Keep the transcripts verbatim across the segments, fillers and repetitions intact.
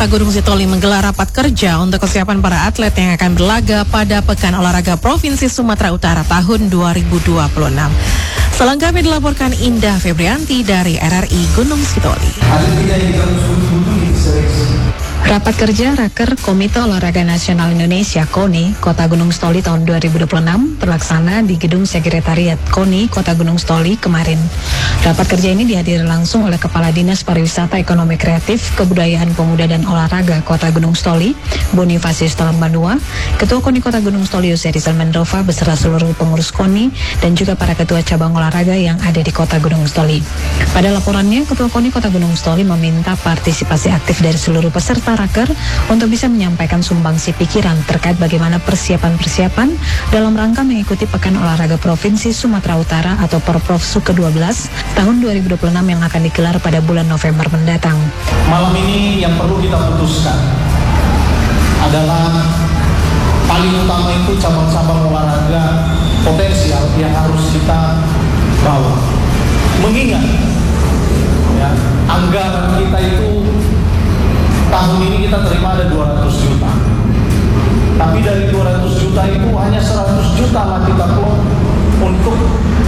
Kota Gunung Sitoli menggelar rapat kerja untuk kesiapan para atlet yang akan berlaga pada Pekan Olahraga Provinsi Sumatera Utara tahun dua ribu dua puluh enam. Selengkapnya dilaporkan Indah Febrianti dari R R I Gunung Sitoli. Rapat kerja Raker Komite Olahraga Nasional Indonesia (KONI) Kota Gunung Sitoli tahun dua ribu dua puluh enam terlaksana di Gedung Sekretariat KONI Kota Gunung Sitoli kemarin. Rapat kerja ini dihadiri langsung oleh Kepala Dinas Pariwisata Ekonomi Kreatif Kebudayaan Pemuda dan Olahraga Kota Gunung Sitoli, Bonifasius Talambanua, Ketua KONI Kota Gunung Sitoli Yose Rizal Mendrova beserta seluruh pengurus KONI dan juga para ketua cabang olahraga yang ada di Kota Gunung Sitoli. Pada laporannya, Ketua KONI Kota Gunung Sitoli meminta partisipasi aktif dari seluruh peserta Raker untuk bisa menyampaikan sumbangsi pikiran terkait bagaimana persiapan-persiapan dalam rangka mengikuti Pekan Olahraga Provinsi Sumatera Utara atau Porprofsu ke dua belas tahun dua ribu dua puluh enam yang akan digelar pada bulan November mendatang. Malam ini yang perlu kita putuskan adalah paling utama itu cabang-cabang olahraga potensial yang harus kita bawa. Mengingat ya, anggaran kita itu tahun ini kita terima ada dua ratus juta. Tapi dari dua ratus juta itu hanya seratus juta lah kita keluar untuk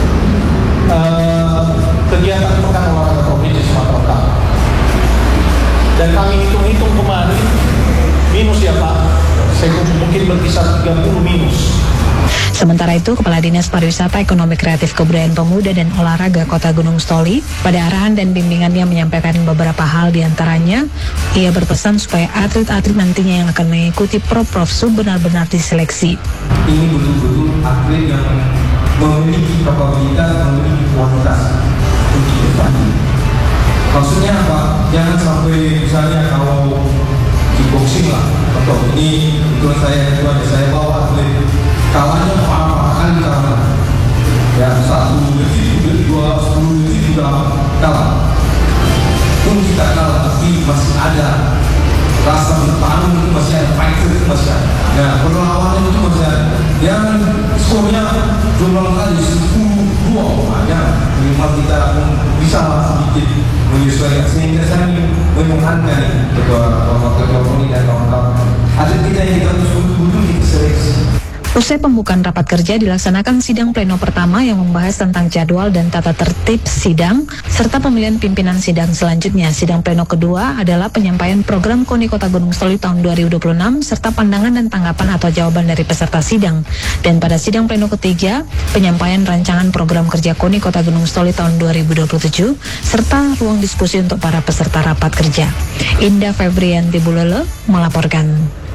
uh, kegiatan Pekan Olahraga Provinsi Sumatera Utara. Dan kami hitung-hitung kemarin minus ya Pak, saya mungkin berkisar tiga puluh minus. Sementara itu, Kepala Dinas Pariwisata Ekonomi Kreatif Kebudayaan Pemuda dan Olahraga Kota Gunung Sitoli pada arahan dan bimbingannya menyampaikan beberapa hal, diantaranya ia berpesan supaya atlet-atlet nantinya yang akan mengikuti Porprofsu benar-benar diseleksi. Ini betul-betul atlet yang memiliki kapabilitas, memiliki kualitas untuk bertanding. Maksudnya apa? Jangan sampai misalnya kalau kickboxing lah, atau ini itu saya itu ada saya bawa atlet kalahnya apa kali kalah ya satu detik dua sepuluh detik juga kalah pun kita kalah tapi masih ada rasa bertarung itu masih ada, fighter itu masih ada, ya perlawanan itu masih ada, yang skornya jumlah kali sepuluh dua ya minimal kita pun bisa sedikit menyesuaikan sehingga saya menyuhankan ketua ketua KONI dan kawan-kawan atlet kita yang kita betul-betul diseleksi. Usai pembukaan rapat kerja dilaksanakan sidang pleno pertama yang membahas tentang jadwal dan tata tertib sidang serta pemilihan pimpinan sidang selanjutnya. Sidang pleno kedua adalah penyampaian program KONI Kota Gunung Sitoli tahun dua ribu dua puluh enam serta pandangan dan tanggapan atau jawaban dari peserta sidang. Dan pada sidang pleno ketiga, penyampaian rancangan program kerja KONI Kota Gunung Sitoli tahun dua ribu dua puluh tujuh serta ruang diskusi untuk para peserta rapat kerja. Indah Febrianti Bulele melaporkan.